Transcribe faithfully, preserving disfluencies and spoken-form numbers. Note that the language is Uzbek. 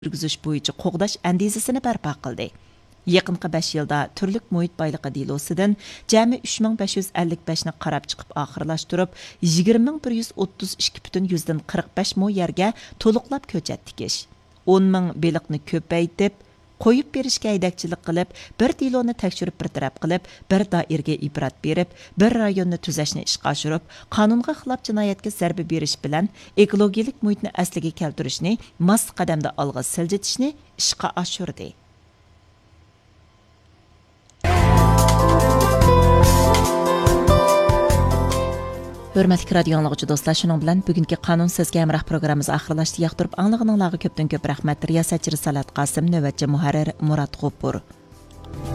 yurgizish bo'yicha qo'g'dash andizasini barpo qildi. Yaqinqi besh yilda turlik muhit boyligi delosidan jami uch ming besh yuz ellik besh ni qarab chiqib oxirlashtirib yigirma ming bir yuz o'ttiz ikki butun yuzdan qirq besh mo yerga to'liqlab ko'chat tikish, o'n ming beliqni ko'paytib qo'yib berishga haydakchilik qilib, bir deloni tekshirib bir taraf qilib, bir doiraga ibrat berib, bir rayonni tuzashni ishga oshirib, qonunga xilof jinoyatga zarba berish bilan ekologik muhitni asliga keltirishni, mas qadamda olg'a siljitishni ishga oshirdi. Hörmətli radio anlıqçı dostlar, şunun bilan bugünkü qanun sizga hamroh programmamiz oxirlashdi. Yoqtirib anglag'ininglarga ko'pdan ko'p rahmat. Riyosatchi Risolat Qosim, navbatchi muharrir Murat G'upur.